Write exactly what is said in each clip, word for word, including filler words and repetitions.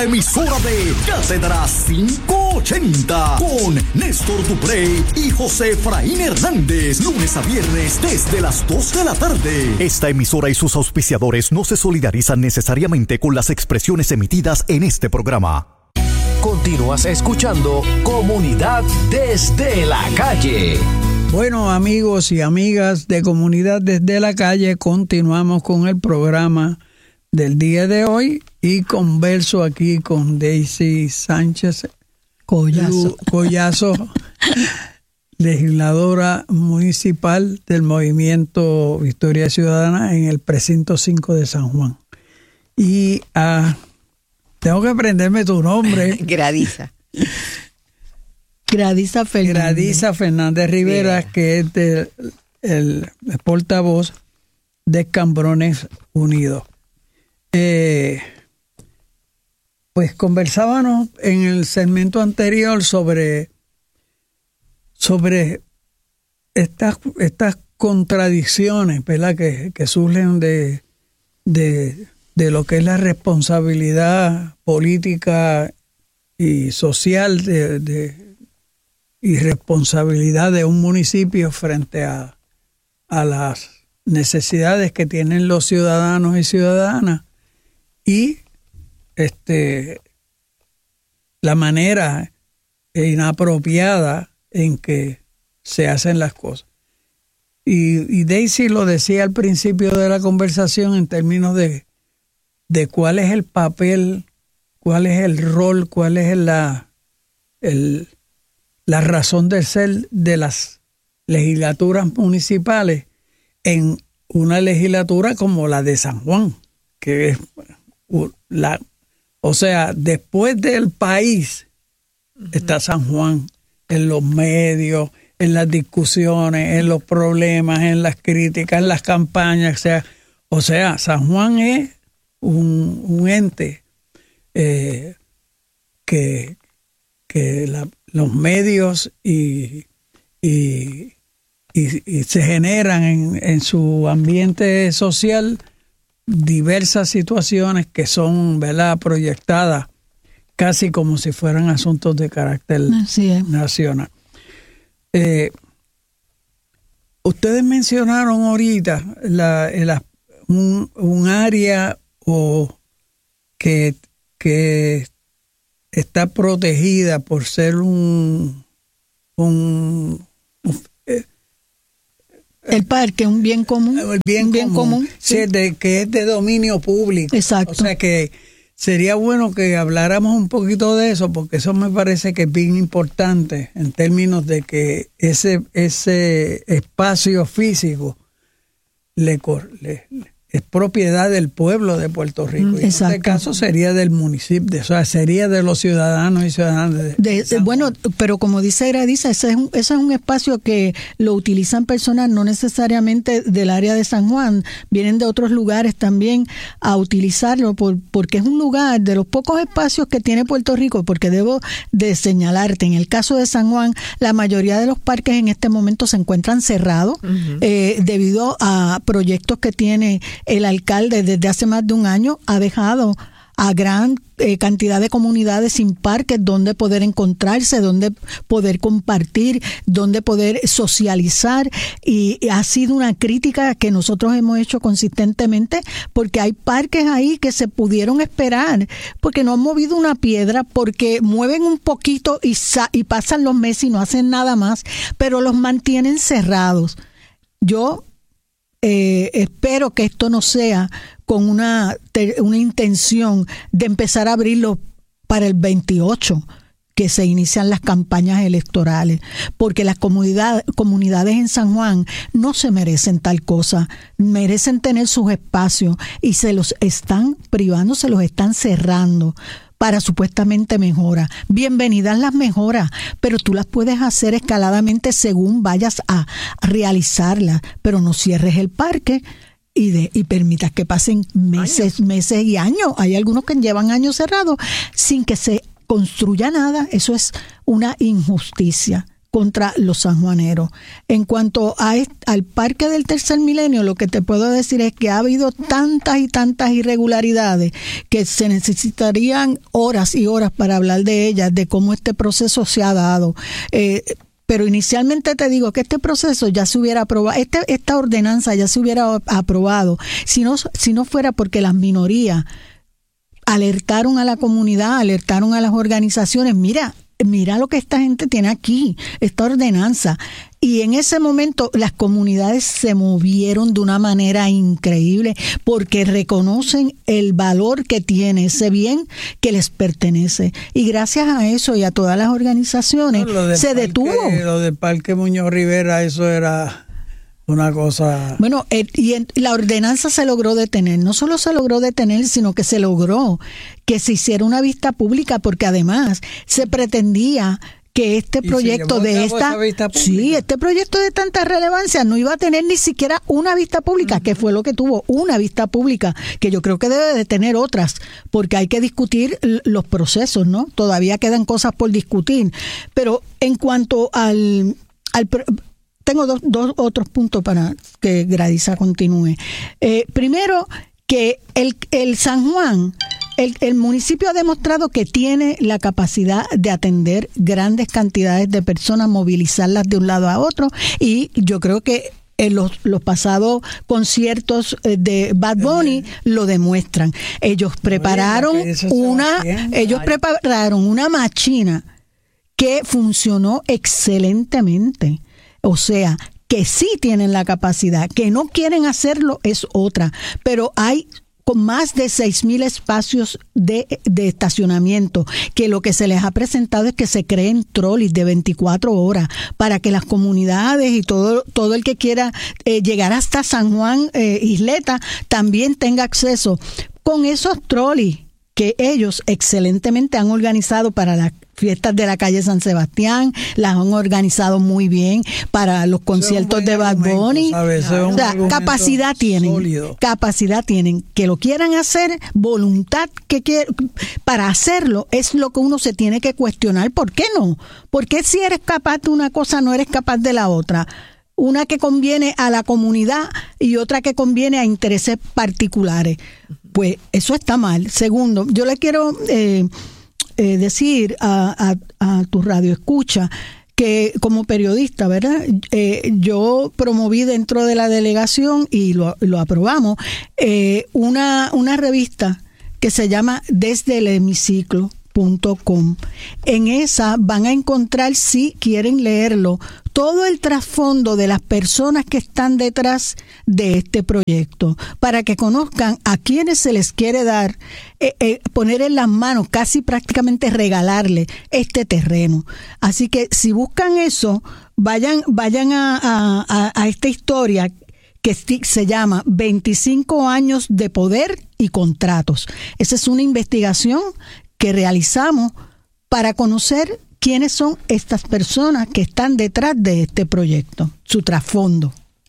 la emisora de Cátedra quinientos ochenta con Néstor Duprey y José Efraín Hernández, lunes a viernes desde las dos de la tarde. Esta emisora y sus auspiciadores no se solidarizan necesariamente con las expresiones emitidas en este programa. Continúas escuchando Comunidad desde la Calle. Bueno, amigos y amigas de Comunidad desde la Calle, continuamos con el programa del día de hoy y converso aquí con Daisy Sánchez Collazo, Collazo legisladora municipal del Movimiento Victoria Ciudadana en el precinto cinco de San Juan. Y uh, tengo que aprenderme tu nombre. Gradiza. Gradiza Fernández. Gradiza Fernández Rivera, Rivera. que es de, el, el portavoz de Escambrones Unidos. Eh, pues conversábamos en el segmento anterior sobre, sobre estas, estas contradicciones, ¿verdad? Que, que surgen de, de, de lo que es la responsabilidad política y social de, de, y responsabilidad de un municipio frente a, a las necesidades que tienen los ciudadanos y ciudadanas y este la manera inapropiada en que se hacen las cosas. Y, y Daisy lo decía al principio de la conversación en términos de, de cuál es el papel, cuál es el rol, cuál es la, el, la razón de ser de las legislaturas municipales en una legislatura como la de San Juan, que es la, o sea, después del país uh-huh. está San Juan en los medios, en las discusiones, en los problemas, en las críticas, en las campañas, o sea, o sea San Juan es un, un ente eh, que, que la, los medios y, y, y, y se generan en, en su ambiente social diversas situaciones que son, ¿verdad?, proyectadas casi como si fueran asuntos de carácter nacional. Eh, ustedes mencionaron ahorita la, la, un, un área o que, que está protegida por ser un, un, un el parque, un bien común. El bien, un bien común, común sí. Sí, de, que es de dominio público. Exacto. O sea que sería bueno que habláramos un poquito de eso, porque eso me parece que es bien importante en términos de que ese, ese espacio físico le, le, es propiedad del pueblo de Puerto Rico. Y en este caso sería del municipio, o sea, sería de los ciudadanos y ciudadanas. De, de, de bueno, pero como dice Gradiza, ese es, un, ese es un espacio que lo utilizan personas no necesariamente del área de San Juan, vienen de otros lugares también a utilizarlo, por, porque es un lugar de los pocos espacios que tiene Puerto Rico, porque debo de señalarte, en el caso de San Juan, la mayoría de los parques en este momento se encuentran cerrados uh-huh. eh, debido a proyectos que tiene el alcalde desde hace más de un año. Ha dejado a gran eh, cantidad de comunidades sin parques donde poder encontrarse, donde poder compartir, donde poder socializar, y, y ha sido una crítica que nosotros hemos hecho consistentemente, porque hay parques ahí que se pudieron esperar, porque no han movido una piedra, porque mueven un poquito y, sa- y pasan los meses y no hacen nada más, pero los mantienen cerrados. Yo Eh, espero que esto no sea con una, una intención de empezar a abrirlo para el veintiocho, que se inician las campañas electorales, porque las comunidad, comunidades en San Juan no se merecen tal cosa, merecen tener sus espacios y se los están privando, se los están cerrando para supuestamente mejora. Bienvenidas las mejoras, pero tú las puedes hacer escaladamente según vayas a realizarlas, pero no cierres el parque y, de, y permitas que pasen meses, años. meses y años. Hay algunos que llevan años cerrados sin que se construya nada. Eso es una injusticia. contra los sanjuaneros. En cuanto a est- al Parque del Tercer Milenio, lo que te puedo decir es que ha habido tantas y tantas irregularidades que se necesitarían horas y horas para hablar de ellas, de cómo este proceso se ha dado. Eh, Pero inicialmente te digo que este proceso ya se hubiera aprobado, este, esta ordenanza ya se hubiera aprobado, si no, si no fuera porque las minorías alertaron a la comunidad, alertaron a las organizaciones, mira, mira lo que esta gente tiene aquí, esta ordenanza. Y en ese momento las comunidades se movieron de una manera increíble porque reconocen el valor que tiene ese bien que les pertenece. Y gracias a eso y a todas las organizaciones no, se parque, detuvo. Lo del Parque Muñoz Rivera, eso era una cosa... Bueno, eh, y en, la ordenanza se logró detener. No solo se logró detener, sino que se logró que se hiciera una vista pública porque además se pretendía que este proyecto de esta sí, este proyecto de tanta relevancia no iba a tener ni siquiera una vista pública, uh-huh. que fue lo que tuvo, una vista pública, que yo creo que debe de tener otras, porque hay que discutir los procesos, ¿no? Todavía quedan cosas por discutir. Pero en cuanto al... al tengo dos, dos otros puntos para que Gradisa continúe. Eh, primero, que el, el San Juan... El, el municipio ha demostrado que tiene la capacidad de atender grandes cantidades de personas, movilizarlas de un lado a otro, y yo creo que en los, los pasados conciertos de Bad Bunny lo demuestran. Ellos prepararon una, ellos prepararon una máquina que funcionó excelentemente. O sea, que sí tienen la capacidad, que no quieren hacerlo es otra, pero hay con más de seis mil espacios de, de estacionamiento, que lo que se les ha presentado es que se creen trolis de veinticuatro horas para que las comunidades y todo, todo el que quiera eh, llegar hasta San Juan, eh, Isleta, también tenga acceso. Con esos trolis que ellos excelentemente han organizado para las fiestas de la calle San Sebastián, las han organizado muy bien para los conciertos de Bad Bunny. O sea, capacidad tienen, sólido. capacidad tienen, que lo quieran hacer, voluntad que quieren, para hacerlo es lo que uno se tiene que cuestionar. ¿Por qué no? ¿Por qué si eres capaz de una cosa no eres capaz de la otra? Una que conviene a la comunidad y otra que conviene a intereses particulares. Pues eso está mal. Segundo, yo le quiero eh, eh, decir a, a, a tu radio escucha que como periodista, ¿verdad? Eh, yo promoví dentro de la delegación y lo, lo aprobamos eh, una, una revista que se llama Desde el Hemiciclo punto com. En esa van a encontrar, si quieren leerlo, todo el trasfondo de las personas que están detrás de este proyecto, para que conozcan a quienes se les quiere dar, eh, eh, poner en las manos, casi prácticamente regalarle este terreno. Así que si buscan eso, vayan, vayan a, a, a esta historia que se llama veinticinco años de poder y contratos. Esa es una investigación que realizamos para conocer quiénes son estas personas que están detrás de este proyecto, su trasfondo.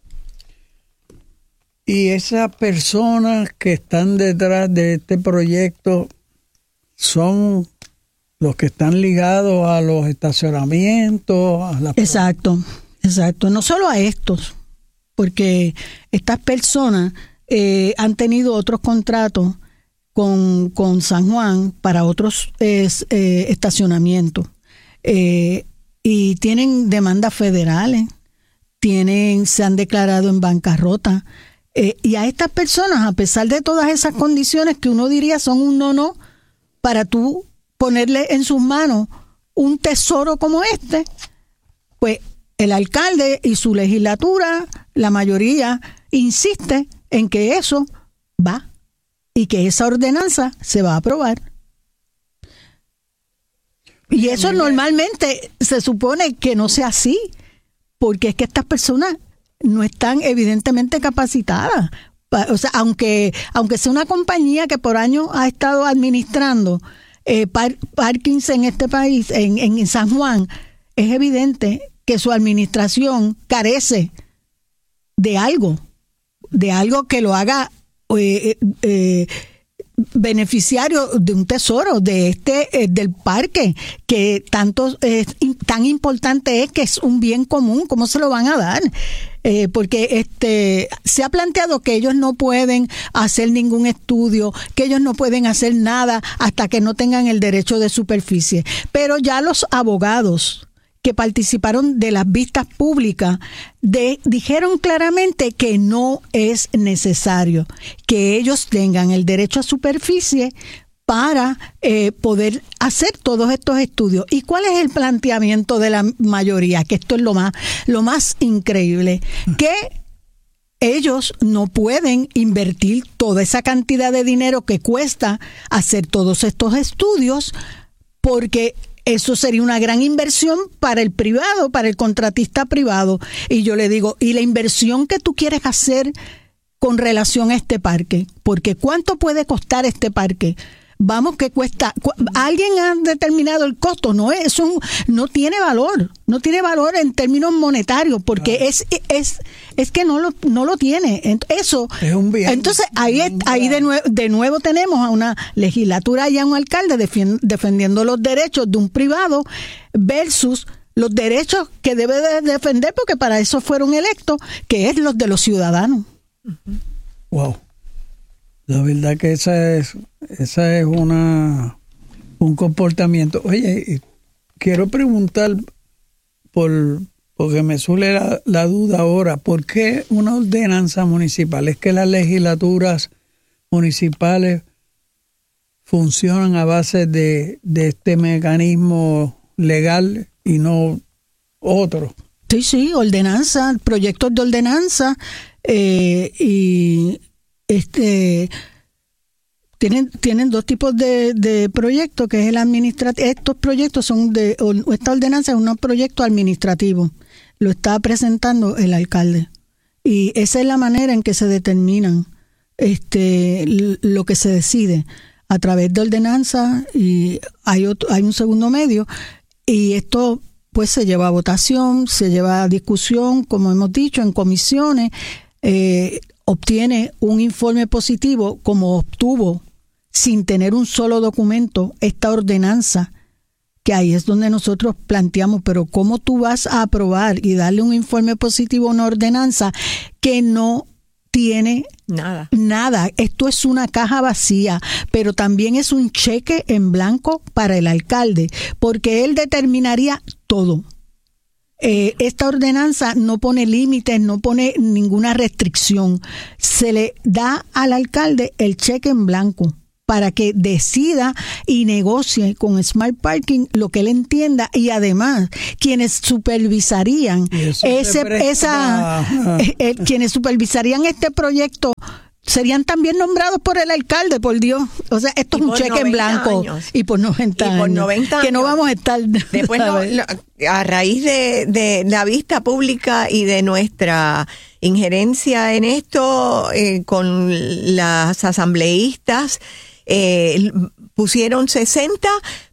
Y esas personas que están detrás de este proyecto son los que están ligados a los estacionamientos. A la... Exacto, exacto. No solo a estos, porque estas personas eh, han tenido otros contratos con, con San Juan para otros eh, eh, estacionamientos. Eh, y tienen demandas federales, tienen, se han declarado en bancarrota. Eh, y a estas personas, a pesar de todas esas condiciones que uno diría son un no-no, para tú ponerle en sus manos un tesoro como este, pues el alcalde y su legislatura, la mayoría, insiste en que eso va y que esa ordenanza se va a aprobar. Y eso normalmente se supone que no sea así, porque es que estas personas no están evidentemente capacitadas. O sea, aunque, aunque sea una compañía que por años ha estado administrando eh, par, parkings en este país, en, en San Juan, es evidente que su administración carece de algo, de algo que lo haga eh, eh, beneficiarios de un tesoro, de este, eh, del parque, que tanto eh, tan importante es, que es un bien común. ¿Cómo se lo van a dar? Eh, porque este se ha planteado que ellos no pueden hacer ningún estudio, que ellos no pueden hacer nada hasta que no tengan el derecho de superficie. Pero ya los abogados que participaron de las vistas públicas de, dijeron claramente que no es necesario que ellos tengan el derecho a superficie para eh, poder hacer todos estos estudios. ¿Y cuál es el planteamiento de la mayoría? Que esto es lo más, lo más increíble, que ellos no pueden invertir toda esa cantidad de dinero que cuesta hacer todos estos estudios, porque eso sería una gran inversión para el privado, para el contratista privado. Y yo le digo, ¿y la inversión que tú quieres hacer con relación a este parque? Porque ¿cuánto puede costar este parque? Vamos, que cuesta, alguien ha determinado el costo, no es, es un, no tiene valor, no tiene valor en términos monetarios, porque ah. es, es, es que no lo, no lo tiene. Eso, es un bien, entonces ahí, es, ahí de nuevo, de nuevo tenemos a una legislatura y a un alcalde defend, defendiendo los derechos de un privado versus los derechos que debe de defender, porque para eso fueron electos, que es los de los ciudadanos. Wow. La verdad que esa es, esa es una un comportamiento. Oye, quiero preguntar, por porque me suele la, la duda ahora, ¿por qué una ordenanza municipal? ¿Es que las legislaturas municipales funcionan a base de, de este mecanismo legal y no otro? Sí, sí, ordenanza, proyectos de ordenanza, eh, y este tienen tienen dos tipos de, de proyectos, que es el administrativo. Estos proyectos son de, esta ordenanza es un proyecto administrativo, lo está presentando el alcalde, y esa es la manera en que se determinan este lo que se decide a través de ordenanza, y hay otro, hay un segundo medio, y esto pues se lleva a votación, se lleva a discusión, como hemos dicho, en comisiones. eh, obtiene un informe positivo, como obtuvo sin tener un solo documento esta ordenanza, que ahí es donde nosotros planteamos, pero ¿cómo tú vas a aprobar y darle un informe positivo a una ordenanza que no tiene nada? Nada. Esto es una caja vacía, pero también es un cheque en blanco para el alcalde, porque él determinaría todo. Eh, esta ordenanza no pone límites, no pone ninguna restricción. Se le da al alcalde el cheque en blanco para que decida y negocie con Smart Parking lo que él entienda, y además quienes supervisarían ese esa a... eh, eh, quienes supervisarían este proyecto serían también nombrados por el alcalde, por Dios. O sea, esto es un cheque en blanco. Años. Y por noventa y por años. noventa que no años. vamos a estar... Después, no, a raíz de, de la vista pública y de nuestra injerencia en esto, eh, con las asambleístas, eh, pusieron sesenta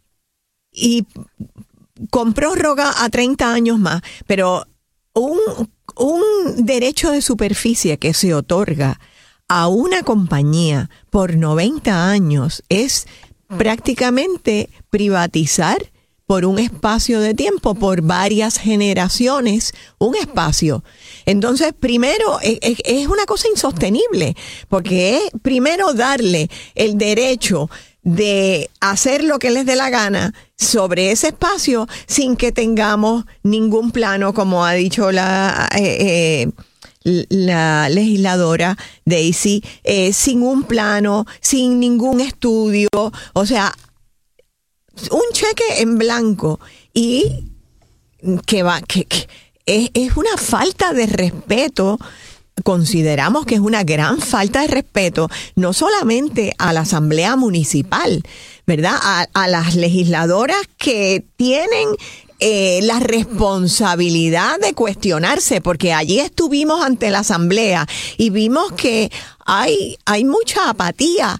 y con prórroga a treinta años más. Pero un, un derecho de superficie que se otorga a una compañía por noventa años es prácticamente privatizar por un espacio de tiempo, por varias generaciones, un espacio. Entonces, primero, es, es una cosa insostenible, porque es primero darle el derecho de hacer lo que les dé la gana sobre ese espacio sin que tengamos ningún plano, como ha dicho la... Eh, eh, la legisladora Daisy, eh, sin un plano, sin ningún estudio, o sea, un cheque en blanco, y que va, que, que es, es una falta de respeto. Consideramos que es una gran falta de respeto, no solamente a la Asamblea Municipal, ¿verdad? A, a las legisladoras que tienen Eh, la responsabilidad de cuestionarse, porque allí estuvimos ante la asamblea y vimos que hay, hay mucha apatía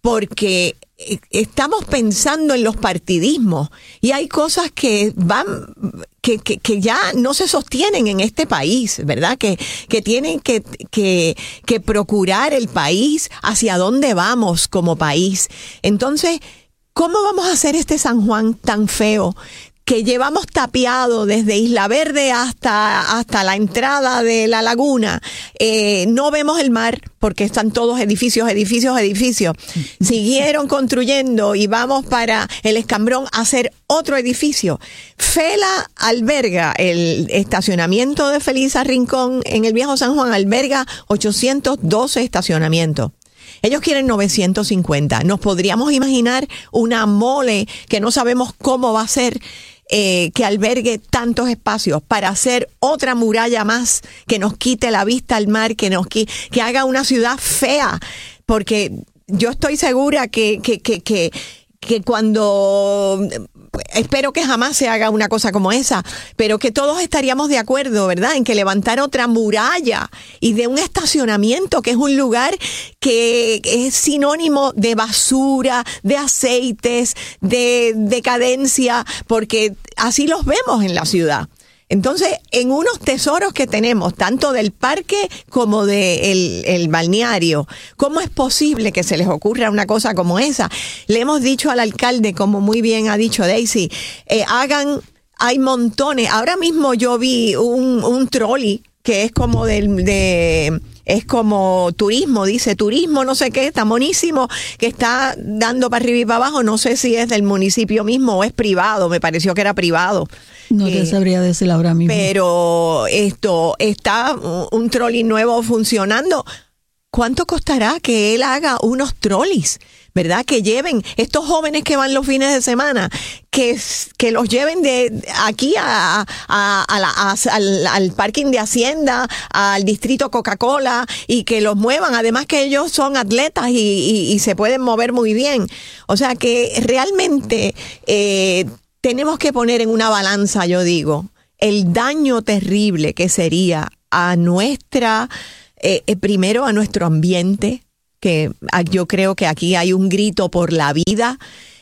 porque estamos pensando en los partidismos y hay cosas que van que, que, que ya no se sostienen en este país, ¿verdad? Que, que tienen que, que, que procurar el país hacia dónde vamos como país. Entonces, ¿cómo vamos a hacer este San Juan tan feo que llevamos tapiado desde Isla Verde hasta, hasta la entrada de la laguna? Eh, no vemos el mar porque están todos edificios, edificios, edificios. Siguieron construyendo y vamos para el Escambrón a hacer otro edificio. Fela alberga, el estacionamiento de Felisa Rincón en el Viejo San Juan alberga ochocientos doce estacionamientos. Ellos quieren novecientos cincuenta. Nos podríamos imaginar una mole que no sabemos cómo va a ser, eh, que albergue tantos espacios para hacer otra muralla más que nos quite la vista al mar, que nos que haga una ciudad fea, porque yo estoy segura que que que que, que cuando espero que jamás se haga una cosa como esa, pero que todos estaríamos de acuerdo, ¿verdad?, en que levantar otra muralla y de un estacionamiento que es un lugar que es sinónimo de basura, de aceites, de decadencia, porque así los vemos en la ciudad. Entonces, en unos tesoros que tenemos, tanto del parque como del el balneario, ¿cómo es posible que se les ocurra una cosa como esa? Le hemos dicho al alcalde, como muy bien ha dicho Daisy, eh, hagan, hay montones. Ahora mismo yo vi un, un trolley que es como del, de... es como turismo, dice turismo no sé qué, está monísimo, que está dando para arriba y para abajo, no sé si es del municipio mismo o es privado, me pareció que era privado. No te eh, sabría decir ahora mismo. Pero esto, está un trolley nuevo funcionando. ¿Cuánto costará que él haga unos trolleys, verdad? Que lleven estos jóvenes que van los fines de semana, que, que los lleven de aquí a, a, a la, a, al, al parking de Hacienda, al distrito Coca-Cola, y que los muevan. Además que ellos son atletas y, y, y se pueden mover muy bien. O sea que realmente eh, tenemos que poner en una balanza, yo digo, el daño terrible que sería a nuestra... Eh, eh, primero a nuestro ambiente, que yo creo que aquí hay un grito por la vida,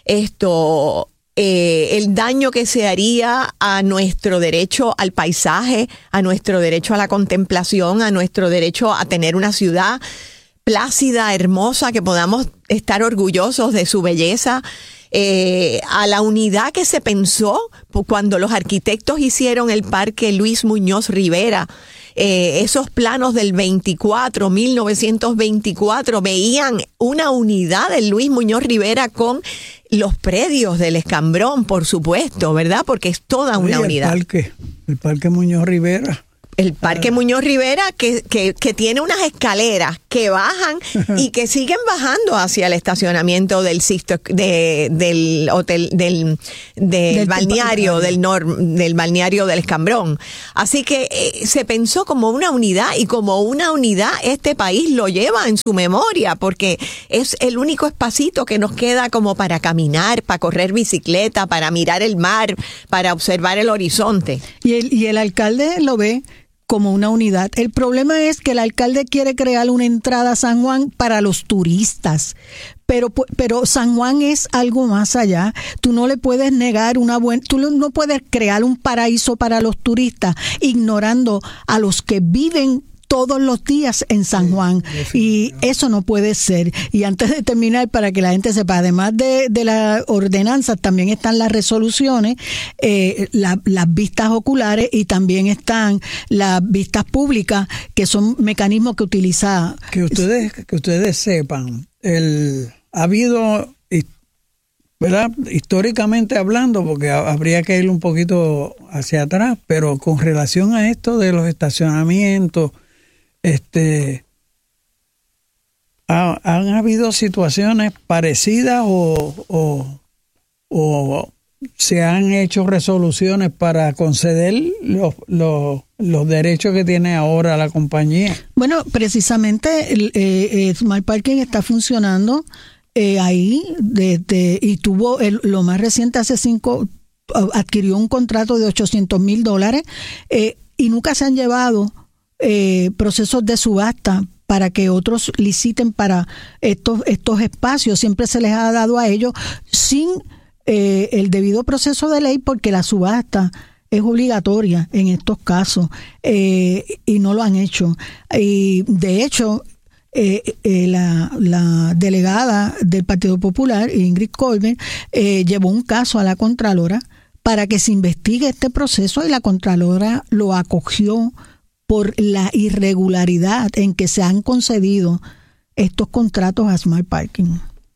esto, eh, el daño que se haría a nuestro derecho al paisaje, a nuestro derecho a la contemplación, a nuestro derecho a tener una ciudad plácida, hermosa, que podamos estar orgullosos de su belleza, eh, a la unidad que se pensó cuando los arquitectos hicieron el Parque Luis Muñoz Rivera. Eh, esos planos del veinticuatro, mil novecientos veinticuatro, veían una unidad de Luis Muñoz Rivera con los predios del Escambrón, por supuesto, ¿verdad? Porque es toda una sí, unidad. El parque, el parque Muñoz Rivera. El Parque ah. Muñoz Rivera, que, que, que tiene unas escaleras que bajan y que siguen bajando hacia el estacionamiento del Sisto, de, del hotel, del, del, del balneario, del, nor, del balneario del Escambrón. Así que eh, se pensó como una unidad, y como una unidad este país lo lleva en su memoria, porque es el único espacito que nos queda como para caminar, para correr bicicleta, para mirar el mar, para observar el horizonte. Y el, y el alcalde lo ve como una unidad. El problema es que el alcalde quiere crear una entrada a San Juan para los turistas, pero pero San Juan es algo más allá. Tú no le puedes negar una buena, tú no puedes crear un paraíso para los turistas ignorando a los que viven todos los días en San Juan, y eso no puede ser. Y antes de terminar, para que la gente sepa, además de, de las ordenanzas, también están las resoluciones, eh, la, las vistas oculares, y también están las vistas públicas, que son mecanismos que utiliza. Que ustedes, que ustedes sepan, el, ha habido, ¿verdad?, históricamente hablando, porque habría que ir un poquito hacia atrás, pero con relación a esto de los estacionamientos, Este, ha, han habido situaciones parecidas o, o, o se han hecho resoluciones para conceder los, los, los derechos que tiene ahora la compañía. Bueno, precisamente el, eh, el Smart Parking está funcionando eh, ahí desde, y tuvo el, lo más reciente hace cinco, adquirió un contrato de ochocientos mil dólares eh, y nunca se han llevado Eh, procesos de subasta para que otros liciten para estos, estos espacios. Siempre se les ha dado a ellos sin eh, el debido proceso de ley, porque la subasta es obligatoria en estos casos, eh, y no lo han hecho. Y de hecho, eh, eh, la, la delegada del Partido Popular, Ingrid Colbert, eh, llevó un caso a la Contralora para que se investigue este proceso, y la Contralora lo acogió por la irregularidad en que se han concedido estos contratos a Smart Parking.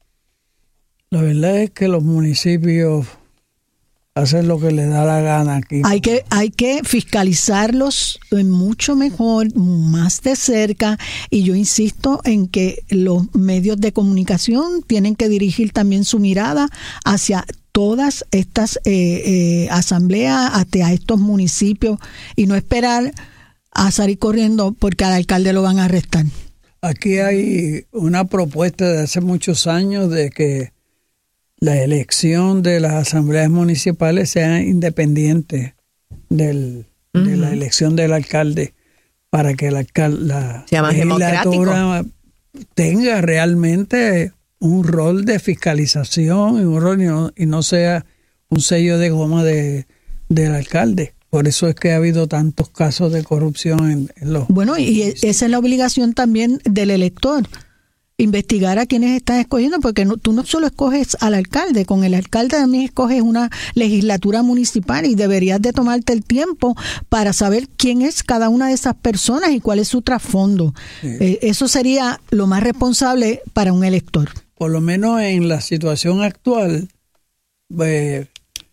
La verdad es que los municipios hacen lo que les da la gana aquí. Hay que, hay que fiscalizarlos mucho mejor, más de cerca, y yo insisto en que los medios de comunicación tienen que dirigir también su mirada hacia todas estas eh, eh, asambleas, hasta estos municipios, y no esperar a salir corriendo porque al alcalde lo van a arrestar. Aquí hay una propuesta de hace muchos años de que la elección de las asambleas municipales sea independiente del, uh-huh. de la elección del alcalde, para que el alcalde, la sea más legislatura tenga realmente un rol de fiscalización y, un rol, y, no, y no sea un sello de goma de, del alcalde. Por eso es que ha habido tantos casos de corrupción en, en los... Bueno, y esa es la obligación también del elector, investigar a quienes están escogiendo, porque no, tú no solo escoges al alcalde, con el alcalde también escoges una legislatura municipal, y deberías de tomarte el tiempo para saber quién es cada una de esas personas y cuál es su trasfondo. Sí. Eh, eso sería lo más responsable para un elector. Por lo menos en la situación actual, eh,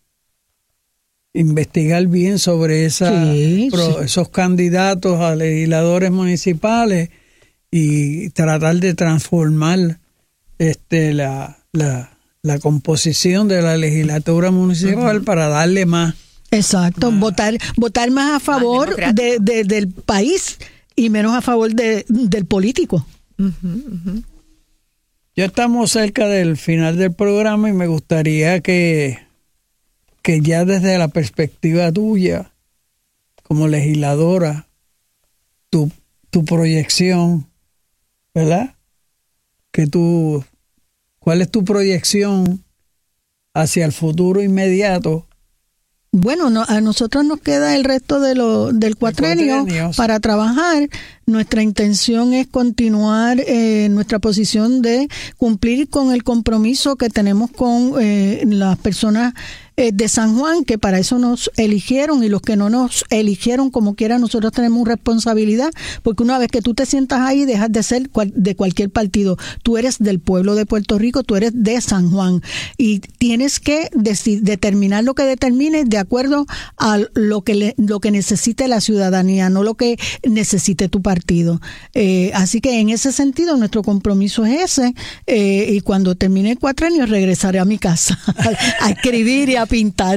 investigar bien sobre esa, sí, pro, sí. esos candidatos a legisladores municipales y tratar de transformar este la, la, la composición de la legislatura municipal uh-huh. para darle más. Exacto, más, votar votar más a favor más de, de, del país y menos a favor de, del político. Uh-huh, uh-huh. Ya estamos cerca del final del programa y me gustaría que, que ya desde la perspectiva tuya como legisladora, tu, tu proyección, ¿verdad? Que tú, ¿cuál es tu proyección hacia el futuro inmediato? Bueno, no, a nosotros nos queda el resto de lo, del cuatrenio para trabajar. Nuestra intención es continuar eh, nuestra posición de cumplir con el compromiso que tenemos con eh, las personas eh, de San Juan, que para eso nos eligieron, y los que no nos eligieron, como quiera, nosotros tenemos responsabilidad, porque una vez que tú te sientas ahí, dejas de ser cual, de cualquier partido. Tú eres del pueblo de Puerto Rico, tú eres de San Juan, y tienes que deci- determinar lo que determines de acuerdo a lo que le, lo que necesite la ciudadanía, no lo que necesite tu partido. Eh, así que en ese sentido nuestro compromiso es ese, eh, y cuando termine el cuatrenio regresaré a mi casa a, a escribir y a pintar.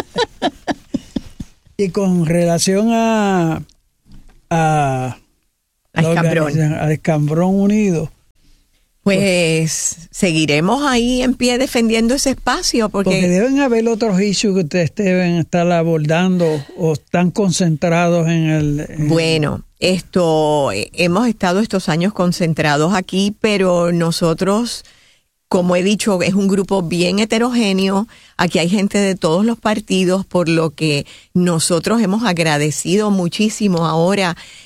Y con relación a a, a Escambrón, a Escambrón Unido, pues seguiremos ahí en pie defendiendo ese espacio, porque, porque deben haber otros issues que ustedes deben estar abordando o están concentrados en el... En bueno, esto hemos estado estos años concentrados aquí, pero nosotros, como he dicho, es un grupo bien heterogéneo. Aquí hay gente de todos los partidos, por lo que nosotros hemos agradecido muchísimo ahora